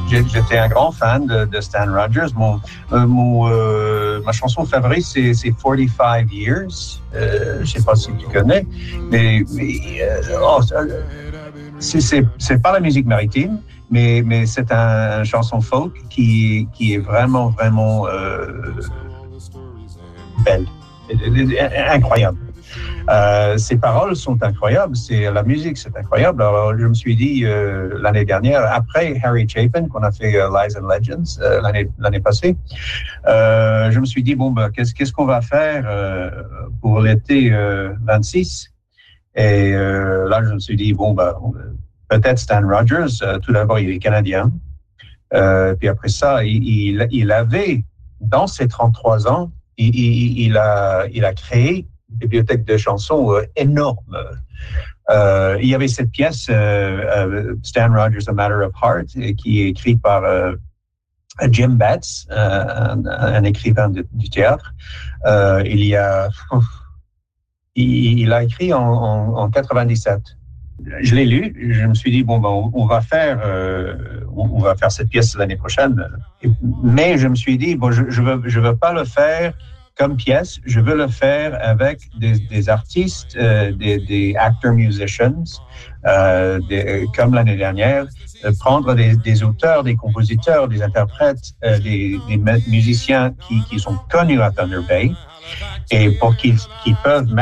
j'étais un grand fan de Stan Rogers. Ma chanson favorite, c'est 45 Years. Je sais pas si tu connais, mais c'est pas la musique maritime, mais c'est une chanson folk qui est vraiment belle, incroyable. Ses paroles sont incroyables, la musique c'est incroyable. Alors je me suis dit l'année dernière, après Harry Chapin qu'on a fait Lies and Legends l'année passée, je me suis dit qu'est-ce qu'on va faire pour l'été 26. Et là je me suis dit peut-être Stan Rogers. Tout d'abord il est canadien, puis après ça il avait dans ses 33 ans il a créé bibliothèque de chansons énorme. Il y avait cette pièce, Stan Rogers, A Matter of Heart, qui est écrite par Jim Betts, un écrivain du théâtre. Il a écrit en 97. Je l'ai lu, je me suis dit on va faire cette pièce l'année prochaine. Mais je me suis dit je veux pas le faire comme pièce, je veux le faire avec des artistes, des actors musicians, comme l'année dernière, prendre des auteurs, des compositeurs, des interprètes, des musiciens qui sont connus à Thunder Bay, et pour qu'ils peuvent